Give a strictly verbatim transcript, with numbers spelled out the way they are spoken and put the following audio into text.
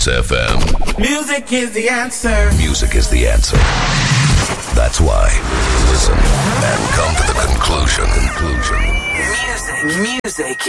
Hits F M. Music is the answer. Music is the answer. That's why. Listen and come to the conclusion. Conclusion. Music, music